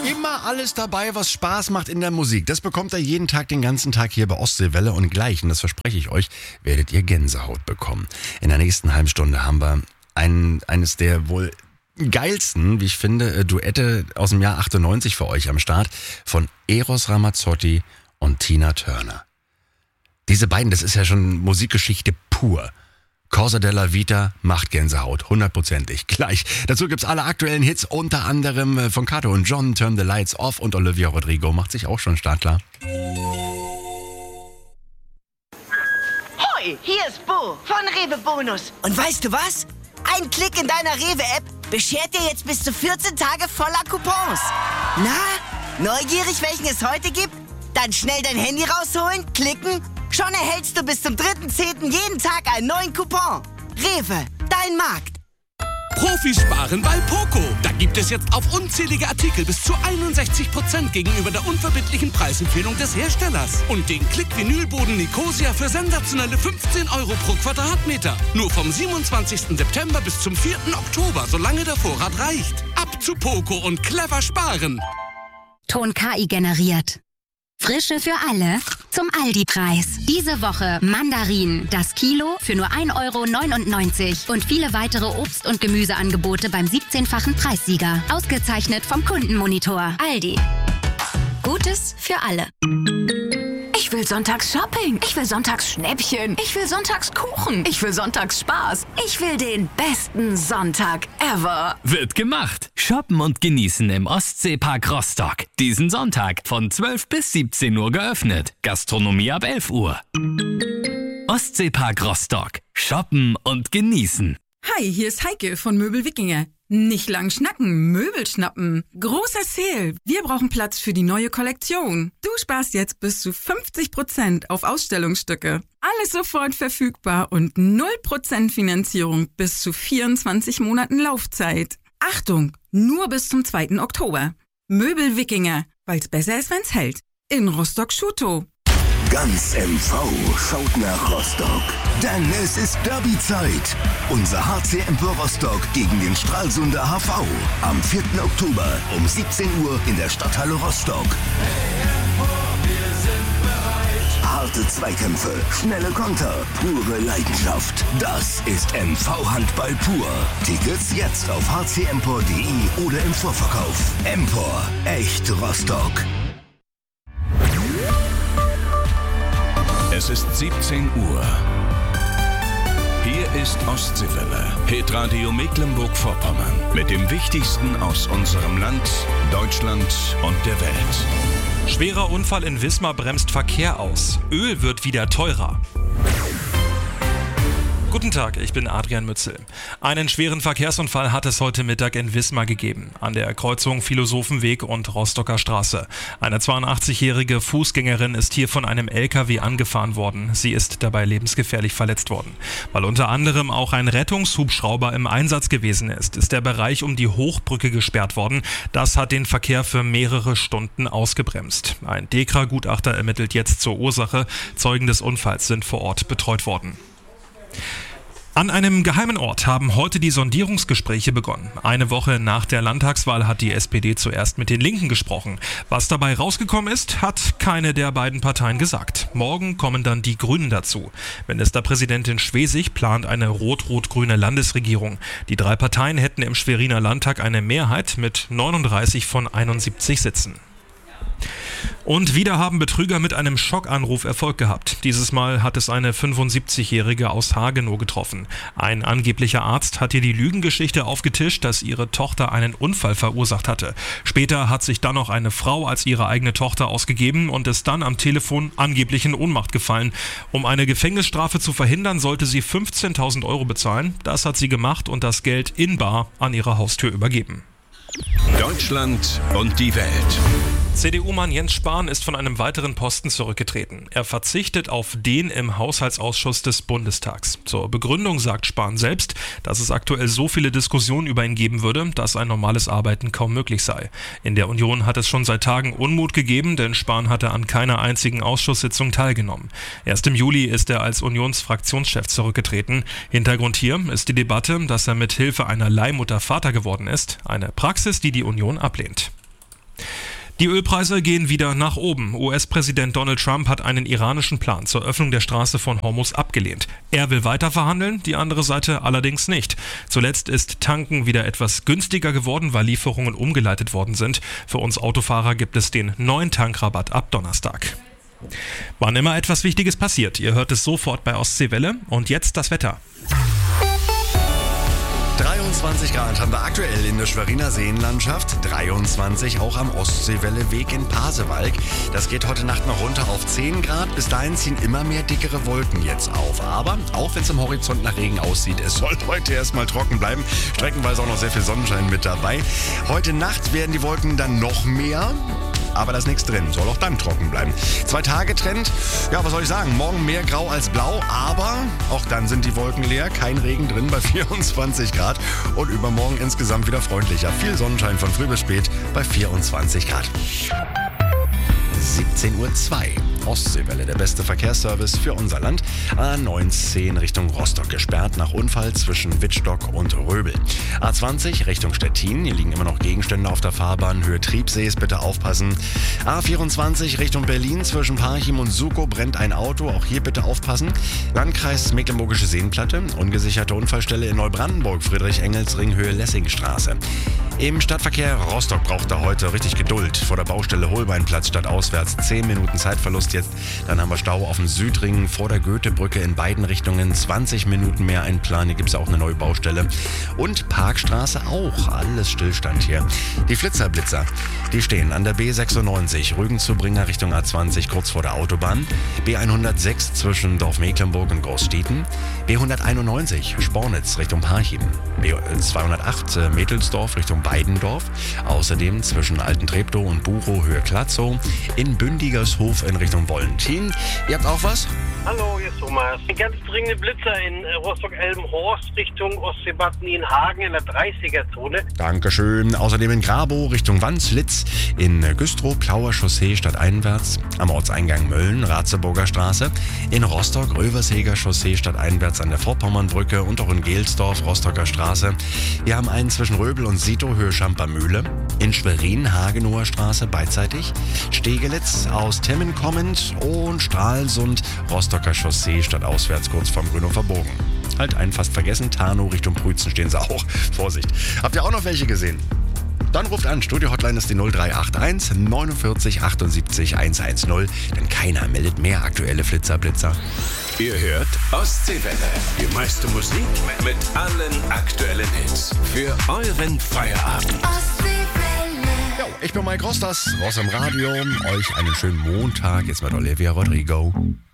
Immer alles dabei, was Spaß macht in der Musik. Das bekommt ihr jeden Tag, den ganzen Tag hier bei Ostseewelle. Und gleich, und das verspreche ich euch, werdet ihr Gänsehaut bekommen. In der nächsten halben Stunde haben wir eines der wohl geilsten, wie ich finde, Duette aus dem Jahr 98 für euch am Start von Eros Ramazzotti und Tina Turner. Diese beiden, das ist ja schon Musikgeschichte pur. Cosa della Vita macht Gänsehaut, 100%. Gleich. Dazu gibt's alle aktuellen Hits, unter anderem von Kato und John, Turn the Lights Off, und Olivia Rodrigo macht sich auch schon startklar. Hoi, hier ist Bo von Rewe Bonus. Und weißt du was? Ein Klick in deiner Rewe-App beschert dir jetzt bis zu 14 Tage voller Coupons. Na, neugierig, welchen es heute gibt? Dann schnell dein Handy rausholen, klicken. Schon erhältst du bis zum 3.10. jeden Tag einen neuen Coupon. Rewe, dein Markt. Profis sparen bei Poco. Da gibt es jetzt auf unzählige Artikel bis zu 61% gegenüber der unverbindlichen Preisempfehlung des Herstellers. Und den Klick-Vinylboden Nicosia für sensationelle 15 € pro Quadratmeter. Nur vom 27. September bis zum 4. Oktober, solange der Vorrat reicht. Ab zu Poco und clever sparen. Ton KI generiert. Frische für alle zum Aldi-Preis. Diese Woche Mandarinen, das Kilo für nur 1,99 € und viele weitere Obst- und Gemüseangebote beim 17-fachen Preissieger. Ausgezeichnet vom Kundenmonitor. Aldi. Gutes für alle. Ich will sonntags Shopping. Ich will sonntags Schnäppchen. Ich will sonntags Kuchen. Ich will sonntags Spaß. Ich will den besten Sonntag ever. Wird gemacht. Shoppen und genießen im Ostseepark Rostock. Diesen Sonntag von 12 bis 17 Uhr geöffnet. Gastronomie ab 11 Uhr. Ostseepark Rostock. Shoppen und genießen. Hi, hier ist Heike von Möbel Wikinger. Nicht lang schnacken, Möbel schnappen. Großer Sale. Wir brauchen Platz für die neue Kollektion. Du sparst jetzt bis zu 50% auf Ausstellungsstücke. Alles sofort verfügbar und 0% Finanzierung bis zu 24 Monaten Laufzeit. Achtung, nur bis zum 2. Oktober. Möbel Wikinger, weil's besser ist, wenn's hält. In Rostock-Schutow. Ganz MV schaut nach Rostock. Denn es ist Derby-Zeit. Unser HC Empor Rostock gegen den Stralsunder HV. Am 4. Oktober um 17 Uhr in der Stadthalle Rostock. Harte Zweikämpfe, schnelle Konter, pure Leidenschaft. Das ist MV-Handball pur. Tickets jetzt auf hcempor.de oder im Vorverkauf. Empor, echt Rostock. Es ist 17 Uhr. Hier ist Ostseewelle, Hitradio Mecklenburg-Vorpommern. Mit dem Wichtigsten aus unserem Land, Deutschland und der Welt. Schwerer Unfall in Wismar bremst Verkehr aus. Öl wird wieder teurer. Guten Tag, ich bin Adrian Mützel. Einen schweren Verkehrsunfall hat es heute Mittag in Wismar gegeben, an der Kreuzung Philosophenweg und Rostocker Straße. Eine 82-jährige Fußgängerin ist hier von einem LKW angefahren worden. Sie ist dabei lebensgefährlich verletzt worden. Weil unter anderem auch ein Rettungshubschrauber im Einsatz gewesen ist der Bereich um die Hochbrücke gesperrt worden. Das hat den Verkehr für mehrere Stunden ausgebremst. Ein DEKRA-Gutachter ermittelt jetzt zur Ursache. Zeugen des Unfalls sind vor Ort betreut worden. An einem geheimen Ort haben heute die Sondierungsgespräche begonnen. Eine Woche nach der Landtagswahl hat die SPD zuerst mit den Linken gesprochen. Was dabei rausgekommen ist, hat keine der beiden Parteien gesagt. Morgen kommen dann die Grünen dazu. Ministerpräsidentin Schwesig plant eine rot-rot-grüne Landesregierung. Die 3 Parteien hätten im Schweriner Landtag eine Mehrheit mit 39 von 71 Sitzen. Und wieder haben Betrüger mit einem Schockanruf Erfolg gehabt. Dieses Mal hat es eine 75-Jährige aus Hagenow getroffen. Ein angeblicher Arzt hat ihr die Lügengeschichte aufgetischt, dass ihre Tochter einen Unfall verursacht hatte. Später hat sich dann noch eine Frau als ihre eigene Tochter ausgegeben und ist dann am Telefon angeblich in Ohnmacht gefallen. Um eine Gefängnisstrafe zu verhindern, sollte sie 15.000 € bezahlen. Das hat sie gemacht und das Geld in bar an ihre Haustür übergeben. Deutschland und die Welt. CDU-Mann Jens Spahn ist von einem weiteren Posten zurückgetreten. Er verzichtet auf den im Haushaltsausschuss des Bundestags. Zur Begründung sagt Spahn selbst, dass es aktuell so viele Diskussionen über ihn geben würde, dass ein normales Arbeiten kaum möglich sei. In der Union hat es schon seit Tagen Unmut gegeben, denn Spahn hatte an keiner einzigen Ausschusssitzung teilgenommen. Erst im Juli ist er als Unionsfraktionschef zurückgetreten. Hintergrund hier ist die Debatte, dass er mit Hilfe einer Leihmutter Vater geworden ist. Eine Praxis, die die Union ablehnt. Die Ölpreise gehen wieder nach oben. US-Präsident Donald Trump hat einen iranischen Plan zur Öffnung der Straße von Hormuz abgelehnt. Er will weiter verhandeln, die andere Seite allerdings nicht. Zuletzt ist Tanken wieder etwas günstiger geworden, weil Lieferungen umgeleitet worden sind. Für uns Autofahrer gibt es den neuen Tankrabatt ab Donnerstag. Wann immer etwas Wichtiges passiert, ihr hört es sofort bei Ostseewelle. Und jetzt das Wetter. 23 Grad haben wir aktuell in der Schweriner Seenlandschaft, 23 auch am Ostseewelle-Weg in Pasewalk. Das geht heute Nacht noch runter auf 10 Grad. Bis dahin ziehen immer mehr dickere Wolken jetzt auf. Aber auch wenn es am Horizont nach Regen aussieht, es soll heute erstmal trocken bleiben. Streckenweise auch noch sehr viel Sonnenschein mit dabei. Heute Nacht werden die Wolken dann noch mehr. Aber da ist nichts drin, soll auch dann trocken bleiben. 2-Tage-Trend, ja, was soll ich sagen, morgen mehr grau als blau, aber auch dann sind die Wolken leer, kein Regen drin bei 24 Grad und übermorgen insgesamt wieder freundlicher. Viel Sonnenschein von früh bis spät bei 24 Grad. 17:02 Uhr. Ostseewelle, der beste Verkehrsservice für unser Land. A19 Richtung Rostock gesperrt nach Unfall zwischen Wittstock und Röbel. A20 Richtung Stettin, hier liegen immer noch Gegenstände auf der Fahrbahn. Höhe Triebsees, bitte aufpassen. A24 Richtung Berlin zwischen Parchim und Sukow brennt ein Auto, auch hier bitte aufpassen. Landkreis Mecklenburgische Seenplatte, ungesicherte Unfallstelle in Neubrandenburg, Friedrich-Engels-Ring, Höhe Lessingstraße. Im Stadtverkehr Rostock braucht er heute richtig Geduld. Vor der Baustelle Holbeinplatz statt auswärts 10 Minuten Zeitverlust jetzt. Dann haben wir Stau auf dem Südring vor der Goethebrücke in beiden Richtungen. 20 Minuten mehr Einplan. Hier gibt es auch eine neue Baustelle. Und Parkstraße auch. Alles Stillstand hier. Die Flitzer-Blitzer, die stehen an der B96 Rügen-Zubringer Richtung A20 kurz vor der Autobahn. B106 zwischen Dorf Mecklenburg und Großstieten. B191 Spornitz Richtung Parchim. B208 Mädelsdorf Richtung Weidendorf. Außerdem zwischen Alten-Treptow und Buchow Höhe Klatzow. In Bündigershof in Richtung Wollentin. Ihr habt auch was? Hallo, hier ist Thomas. Ein ganz dringende Blitzer in Rostock-Elbenhorst Richtung Ostsee-Bad Nienhagen in der 30er-Zone. Dankeschön. Außerdem in Grabow Richtung Wanslitz, in Güstrow Plauer Chaussee stadteinwärts, am Ortseingang Mölln, Ratzeburger Straße, in Rostock Röversheger Chaussee stadteinwärts an der Vorpommernbrücke und auch in Gelsdorf Rostocker Straße. Wir haben einen zwischen Röbel und Sito Höhe Schampermühle, in Schwerin Hagenower Straße beidseitig, Stegelitz aus Temmen kommend und Stralsund Rostocker Chaussee stadtauswärts kurz vorm Grünhofer Bogen. Halt einen fast vergessen, Tarnow Richtung Prützen stehen sie auch. Vorsicht. Habt ihr auch noch welche gesehen? Dann ruft an, Studio-Hotline ist die 0381 49 78 110, denn keiner meldet mehr aktuelle Flitzer-Blitzer. Ihr hört Ostseewelle, die meiste Musik mit allen aktuellen Hits für euren Feierabend. Jo, ich bin Mike Rostas, raus im Radio. Euch einen schönen Montag, jetzt mit Olivia Rodrigo.